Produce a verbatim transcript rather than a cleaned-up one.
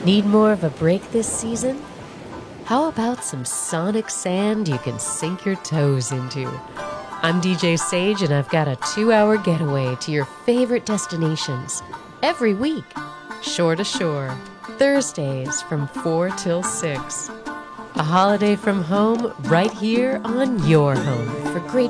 Need more of a break this season? How about some sonic sand you can sink your toes into? I'm D J Sage, and I've got a two-hour getaway to your favorite destinations every week, shore to shore, Thursdays from four till six. A holiday from home right here on your home for great